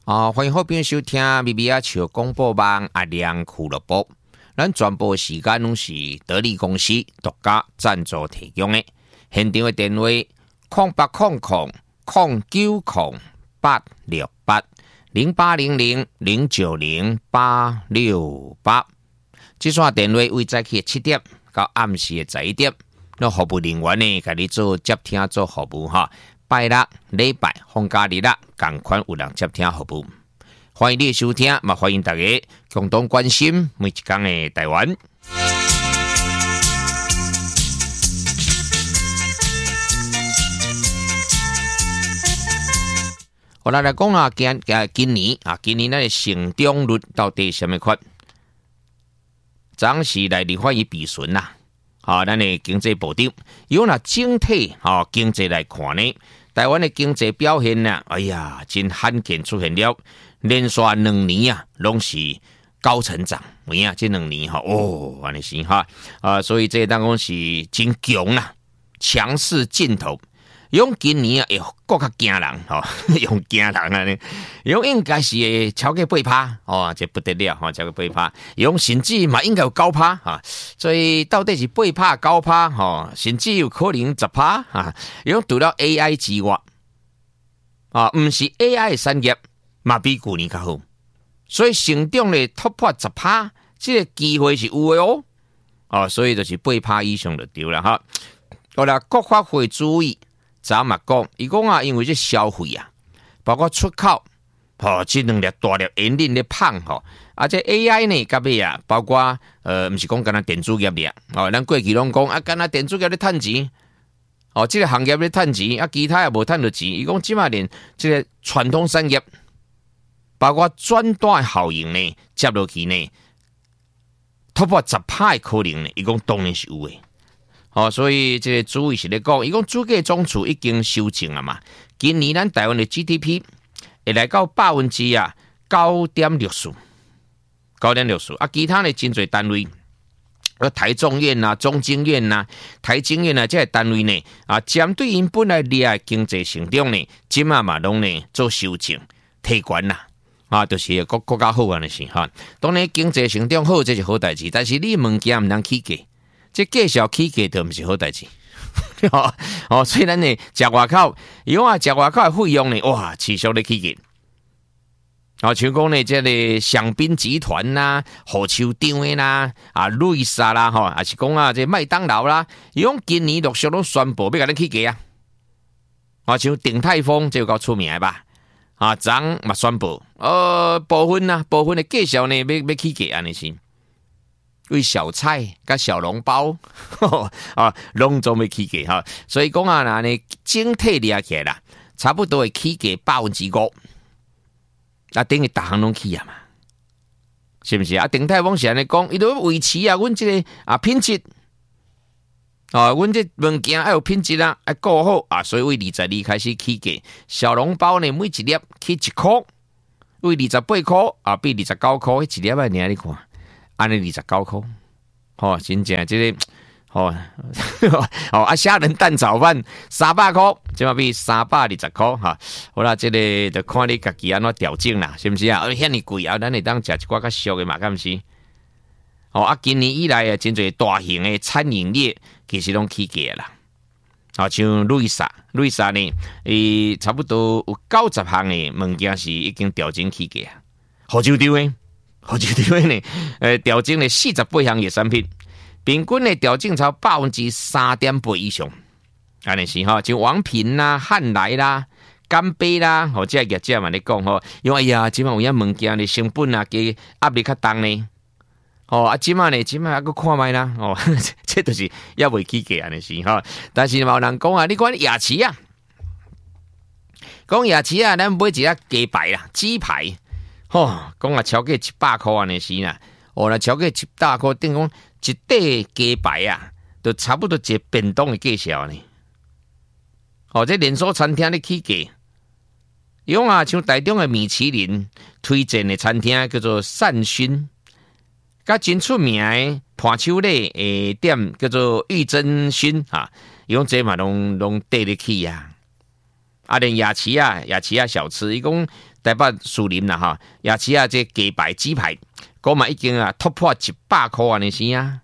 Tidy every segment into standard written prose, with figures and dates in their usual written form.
欢迎好朋友收听咪咪啊笑广播网阿亮俱乐部。咱全部时间拢是得力公司独家赞助提供的。现场的电话0800-90868680800-090-868。这线电话为早起7点到暗时的11点，那服务人员呢，给你做接听做服务哈。拜六、礼拜、放假日啦，同款有人接听服务。欢迎你的收听，嘛欢迎大家共同关心每一天的台湾。我来讲啊，今年咱的成长率到底什么款？暂时来立法院比询啦。咱的经济部长，如果整体经济来看呢，台湾的经济表现呢，哎呀，真罕见出现了连续2年啊，拢是高成长。有影这2年安尼是所以这当讲是真强啦，强势劲头。用今年啊，更较惊人用惊人啊呢，用应该是会超过8%这不得了超过8%，用甚至嘛应该有9%所以到底是8%、9%甚至有可能10%用除了 AI 之外唔是 AI 的产业嘛比去年较好，所以成长咧突破10%，这个机会是有的所以就是8%以上就对了好啦，国发会注意。昨嘛讲，伊讲因为这消费包括出口，这2粒大粒引领咧胖这 AI 呢，甲尾包括毋是讲干那电子业咧咱过去拢讲干那电子业咧趁钱，这个行业咧趁钱其他也无趁到钱。伊讲即马连这个传统产业，包括转单效应呢，接落去呢，突破10%的可能呢，伊讲当然是有诶。所以这个主委是咧讲，伊讲主计总处已经修正了嘛。今年咱台湾的 GDP 会来到9.64%，其他的真侪单位，台中院中经院台经院这些单位呢，针对因本来厉害经济成长呢，今嘛拢呢做修正提悬啦。就是国家好安尼是当然经济成长好，这是好代志，但是你物件毋通起价。这介绍起价都不是好代志，所以咱呢，食外口，如果食外口的费用呢，哇，持续咧起价。像讲呢，这个香槟集团火球场的瑞莎啦，还是讲这麦当劳啦，伊讲今年陆续都宣布要甲咱起价像鼎泰丰这够出名的吧？昨嘛宣布，部分的介绍呢要起价安尼是。为小菜甲小笼包拢总要起价所以讲那呢整体掠起来啦，差不多会起价5%，等于大行拢起嘛，是不是鼎泰丰是安尼讲，伊都要维持阮这个品质阮这物件要有品质要顾好所以为22开始起价，小笼包呢每一粒起1块，为28块比29块一粒你看。安尼29块，真正这个虾仁蛋炒饭300块，这嘛比320块好啦，这个就看你家己安怎调整啦，是不是遐尼贵咱会当食一寡较俗的嘛，敢毋是？今年以来真侪大型的餐饮业其实拢起价啦。像瑞莎呢，差不多有90项的物件是已经调整起价，好酒丢呢。呢，调整了48项野产品，平均的调整超3.8%以上。安尼是像王品汉来啦、干杯啦，这业者嘛咧讲因为即马有影物件的成本加压力较重呢。即马还佫看卖啦，这就是也未起价安尼是但是嘛有人讲你看夜市讲夜市咱买一只鸡排啦、鸡排。讲超过100块安尼是啦，若超过100块，等于讲一块鸡排就差不多一便当的价钱呢。这连锁餐厅咧起价，伊讲像台中的米其林推荐的餐厅叫做善勋，甲真出名的盘手类的店叫做玉珍勋伊讲这嘛拢缀得起连夜市小吃，伊讲台北树林啦哈，夜市啊，这鸡排、鸡排，讲嘛已经啊突破100块安尼是啊。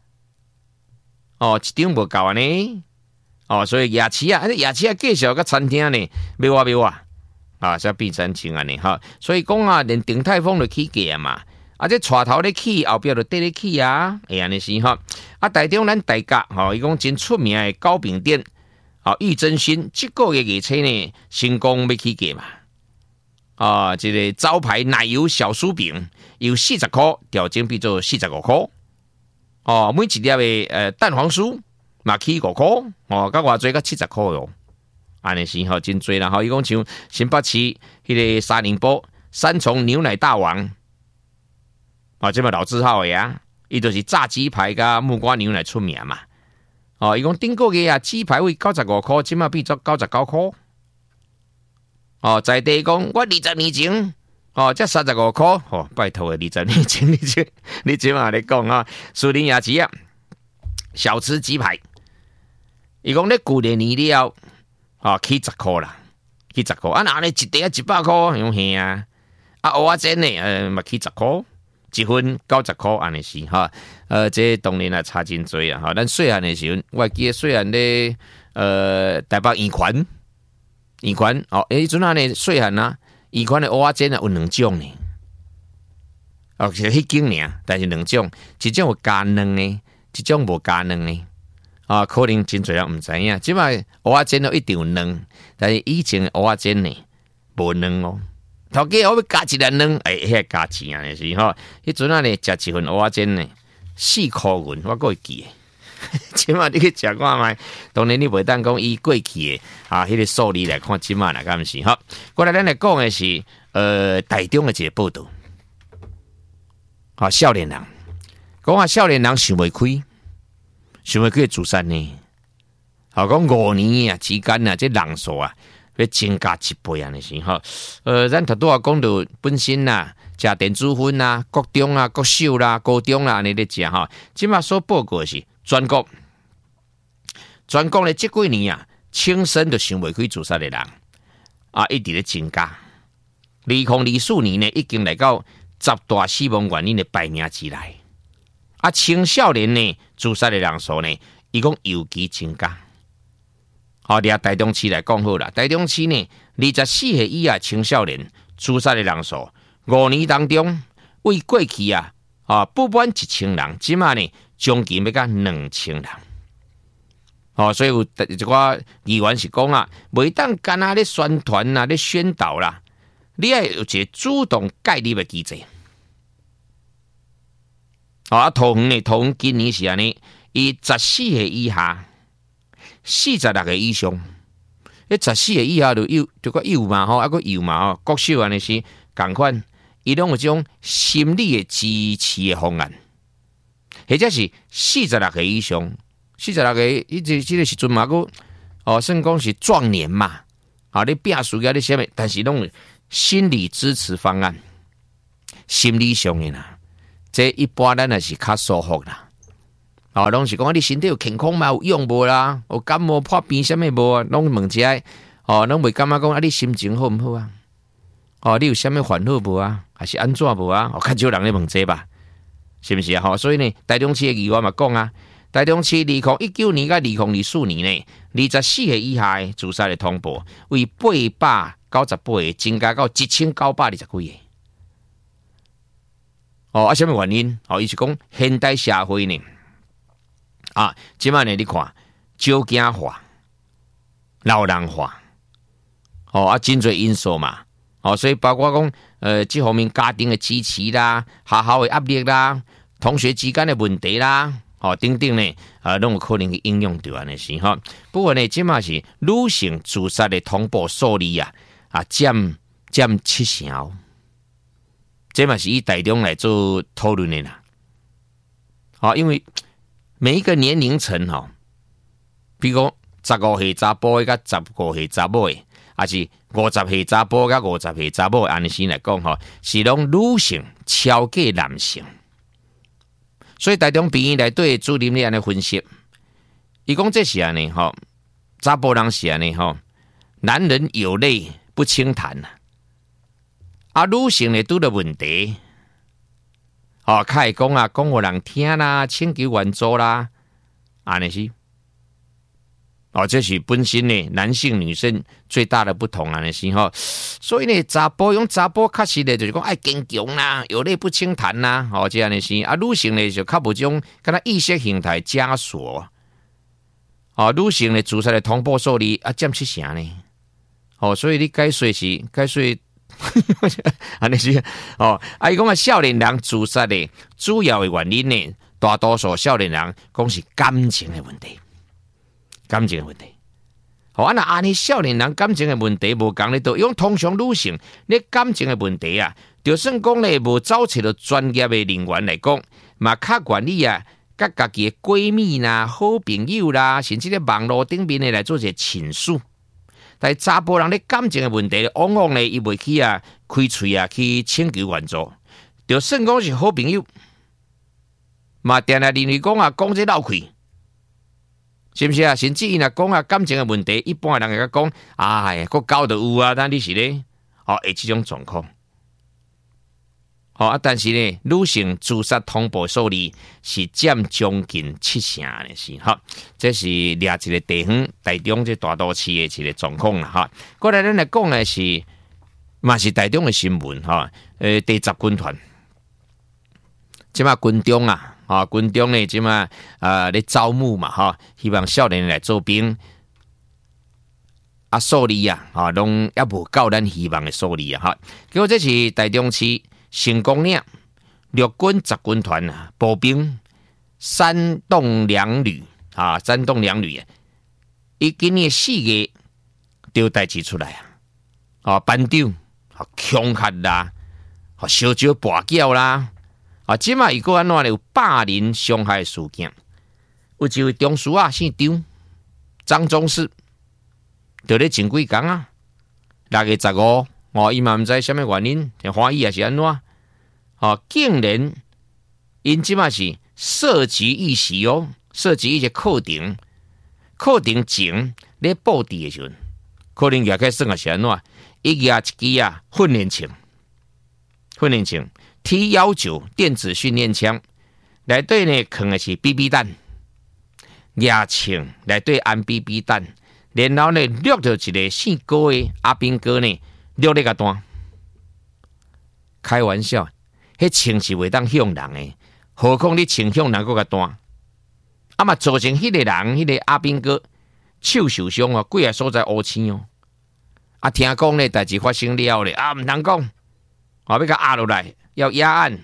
哦，一张无够安尼。哦，所以夜市啊，夜市啊，介绍个餐厅呢，妙啊，才变成像安尼哈。所以讲啊，连鼎泰丰都起价嘛，啊，这带头咧起，后壁就缀咧起啊，会安尼是哈。啊，台中咱大甲吼，伊讲真出名的糕饼店，哦，玉珍勋，这个月月初呢，成功要起价嘛。啊，这个招牌奶油小酥饼由40块调整变做45块。哦，每一粒的蛋黄酥嘛起5块，哦，甲偌济甲70块哟。安尼是吼真多啦，吼，伊讲像新北市迄个沙宁波三重牛奶大王，哦，这嘛老字号的啊，伊就是炸鸡排甲木瓜牛奶出名嘛。哦，伊讲顶个月啊，鸡排为95块，即嘛变做99块。哦，在地讲我20年前，哦，这35块，哦，拜托的20年前，你即嘛咧讲啊，树林夜市啊，小吃鸡排，伊讲咧旧年了，哦，起10块啦，起10块，啊，那咧一袋啊100块，用吓啊，啊，蚵仔煎呢，嘛起10块，一份90块，安尼是哈，这当然啊差真多啊，哈，咱细汉的时候，我记得细汉咧，台北圆环哦，迄阵啊呢细汉啊，圆环的蚵仔煎啊有2种呢，哦，是迄间尔，但是2种，一种有加卵呢，一种无加卵呢，啊，可能真侪人毋知影，即摆蚵仔煎都一定有卵，但是以前的蚵仔煎呢无卵哦，头家我要加一粒卵，迄加钱啊，是吼，迄阵啊呢食一份蚵仔煎呢4块银，我还会记的。即马你去食看卖，当然你袂当讲以过去的啊，迄个数字来看，即马来敢是哈。过来咱来讲的是台中的一个报道，少年人讲少年人想袂开自杀呢。讲5年啊之间啊，这人数啊要增加1倍安尼是哈。咱头拄啊讲到本身呐，食电子烟啊、国中啊、国小啦、高中啦安尼咧食哈，即马所报告的是。全国咧，这几年啊，轻生就想袂开自杀的人啊，一直咧增加。2024年呢，已经来到10大死亡原因的排名之内。啊，青少年呢，自杀的人数呢，伊讲尤其增加。好，掠台中市来讲好啦，台中市呢，24岁以下青少年自杀的人数，5年当中为过去啊不满1000人，即马呢。将近要到2000人，哦，所以有一寡议员是讲啊，袂当干那咧宣传啦、咧宣导啦，你要有一个主动介入的机制。哦，桃园今年是安尼，伊14岁以下，46岁以上，迄14岁以下就个幼嘛吼，啊个幼嘛吼，国小安尼是共款，伊拢有这种心理的支持的方案。或者是46岁以上，46岁，这个时阵嘛，算讲是壮年嘛，你拼事业你啥物，但是拢心理支持方案，心理上的啦，这一般咱也是较舒服啦。拢是讲你身体有健康嘛，有用无啦，有感冒破病啥物无啊？拢问一下，拢袂感觉讲你心情好毋好啊？你有啥物烦恼无啊？还是安怎无啊？较少人咧问这吧。是不是啊？所以呢，台中市的议员嘛讲啊，台中市2019年到2024年呢，24岁以下的自杀的通报为898个，增加到1920几个。什么原因？伊是讲现代社会呢，即摆呢，你看少子化、老人化，真侪因素嘛。所以包括讲，这方面家庭的支持啦，学校的压力啦，同学之间的问题啦，等等呢，拢有可能去应用到安尼是哈。不过呢，即嘛是女性自杀的通报数字占7成，这嘛是以台中来做讨论的啦。因为每一个年龄层比如讲15岁查甫的甲15岁查某的。还是50岁查甫甲50岁查某，安尼先来讲是拢女性超过男性。所以台中病院内对主任咧安尼分析，伊讲这是安尼查甫人是安尼男人有泪不轻弹女性咧拄到问题，较会讲啊，讲互人听啦，请求援助啦，安尼是。这是本身呢男性女性最大的不同啊，是吼。所以呢，查甫确实呢就是讲爱坚强啦，有泪不轻弹啦，这样的是。女性呢就较无种敢若意识形态枷锁。女性呢自杀的通报数字占7%呢。所以你该说安尼是伊讲少年人自杀的主要的原因呢，大多数少年人讲是感情的问题。那安尼少年人感情的问题无讲咧，都用通常女性咧感情的问题啊，就算讲咧无找找到专业的人员来讲，嘛较愿意啊，甲家己的闺蜜啦、好朋友啦，甚至咧网络顶面来做一个倾诉。但查甫人咧感情的问题，往往咧伊袂去啊开嘴啊去请求援助，就算讲是好朋友，嘛定定认为讲啊讲这闹气。是不是啊？甚至伊若讲啊感情的问题，一般人会甲讲，个交就有啊，但你是咧，会这种状况。但是呢，女性自杀通报数字是占将近7%的是这是掠一个地方台中这大都市的一个状况啦过来咱来讲的是，嘛是台中的新闻第10军团，即马军中啊。军中呢，即马咧招募嘛，希望少年来做兵。数字啊，拢也无够咱希望的数字啊，结果这是台中市成功岭陆军10军团啊，步兵山洞两旅山洞两旅伊今年4月就代志出来班长恐吓啦，烧酒跋筊啦。即马伊个安怎咧有霸凌伤害事件？有一位中士姓张宗士，就咧前几工6月15，伊嘛毋知啥物原因，欢喜也是安怎？竟然因即马是涉及一时涉及一些课程前咧布置的时阵，可能也开算是安怎？伊举一支训练枪。T19电子训练枪，内底呢藏的是 BB 弹，亚枪内底安 BB 弹，然后呢掠到一个姓高的阿兵哥呢，掠那个弹。开玩笑，迄枪是袂当向人的，何况你枪向人个个弹，嘛造成迄个人，迄个阿兵哥手受伤几个所在乌青听讲呢代志发生了咧，毋通讲，要甲压落来。要压案，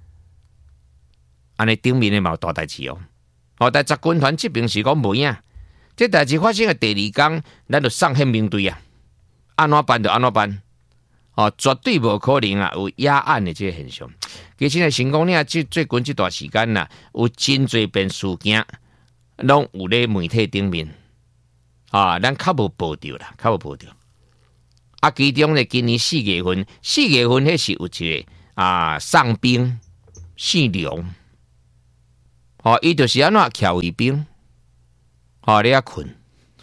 安尼顶面的嘛有大代志但10军团这边是讲无影，这代志发生的第2天，咱就上宪兵队安怎办就安怎办，绝对无可能有压案的这个现象。其实呢，成功岭最近这段时间有真侪变事件，拢有咧媒体顶面咱较无报道啦，其中呢，今年4月份迄是有一个。上兵姓梁，伊就是安怎徛卫兵，你遐困，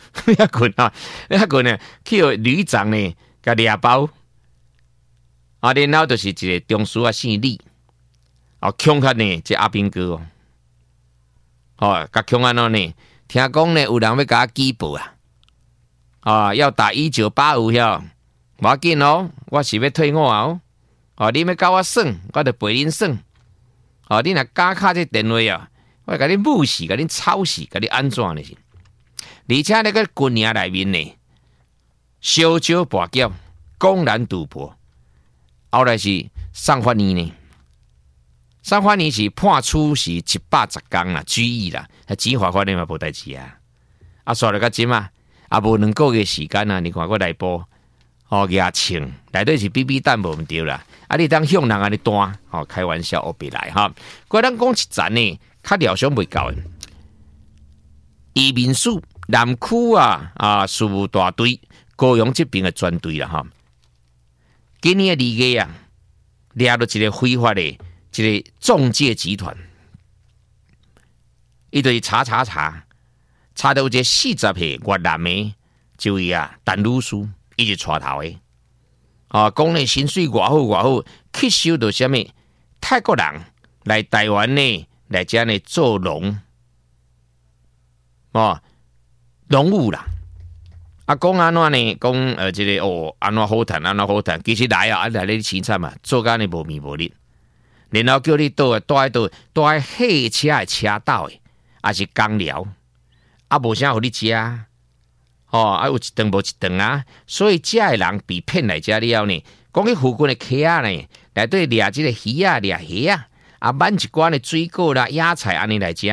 呢，去旅长呢，甲掠包，然后就是一个中士姓李，恐吓呢，这阿兵哥甲恐吓呢，听讲呢，有人要甲举报要打1985晓，无要紧我是要退伍你要甲我耍，我就陪恁耍。你若加卡这电话我甲你武死，甲你吵死，甲你安怎呢是？而且那个军营内面呢，烧酒跋筊，公然赌博。后来是上法院呢，上法院是判处是110天啦，拘役啦，钱罚款你嘛无代志刷了个钱无2个月时间你看我内部牙枪内底是 BB 弹无毋对啦。你当向人安尼弹，开玩笑学别来咱讲一站呢，较料想袂够的。移民署南区事务大队高雄这边的专队啦今年的2月掠到一个非法的一个中介集团，伊就是查到一个40岁越南的一位陈女士，伊是带头的。 讲呢薪水偌好偌好，吸收到什么泰国人来台湾呢，来遮呢做农，农务啦。讲安怎呢？讲这个安怎好谈，安怎好谈。其实来啊，来你凄惨嘛，做干你无面无力，然后叫你倒喺汽车的车道的，还是工寮，无啥互你食，有一顿无一顿啊。所以遮的人被骗来遮了呢，讲去附近的溪啊呢，内底掠这个鱼啊、掠虾啊，买一罐的水果啦、野菜安尼来食。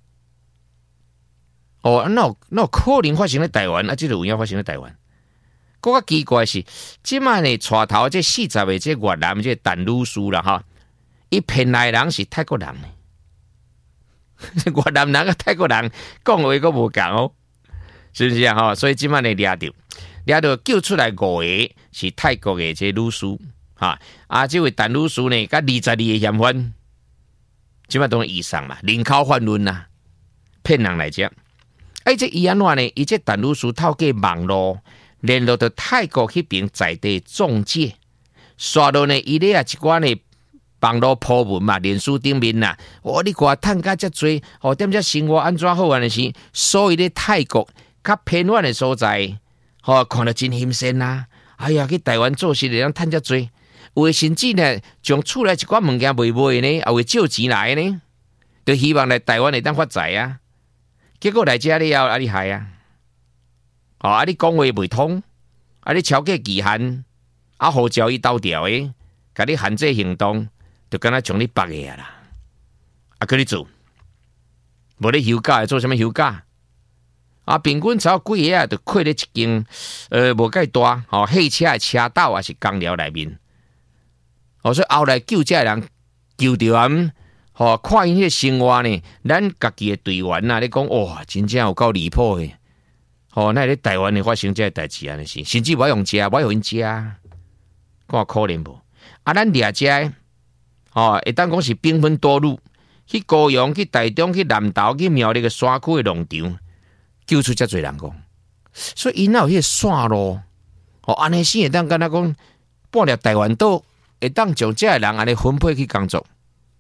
那可能发生在台湾啊？这个有影发生在台湾。更加奇怪是，即卖呢，带头这40个这越南这陈女士啦哈，伊骗来人是泰国人呢。越南人跟泰国人讲话都无共哦，是不是啊？所以即卖呢掠到救出来5个是泰国的这女士这位陈女士呢，甲22个嫌犯，即卖当以上嘛，人口贩运呐，骗人来食。这伊安怎呢？伊这陈女士透过网络联络到泰国迄边在地中介，刷到呢伊咧一寡呢网络铺文嘛，脸书顶面呐，你给我趁甲遮多，点遮生活安怎好安尼是？所以咧泰国较偏远的所在，看得真新鲜呐！哎呀，去台湾做事会当趁遮多，有诶甚至呢，将厝内一寡物件卖呢，也会借钱来呢，就希望来台湾会当发财啊！结果来遮了，你害啊！你讲话袂通，你超过期限，号召伊斗调诶，甲你限制行动，就敢若将你绑个啦！叫你做，无咧休假，做什么休假？平均只要几个就开咧一间无介大汽车的车道还是工寮内面。所以后来救遮人救着人。看因迄生活呢，咱家己的队员你讲哇，真正有够离谱的。那咧台湾呢发生这代志安尼是，甚至我用食，我用因食，看可怜无？咱掠食会当讲是兵分多路，去高雄、去台中、去南投、去苗栗个山区的农场，救出遮侪人讲。所以因有迄个线路，安尼先会当敢若讲半粒台湾岛，会当将遮个人安尼分配去工作。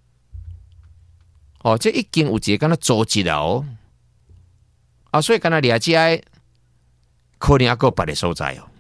这已经有一个敢若组织了所以敢若掠食可能还有别个所在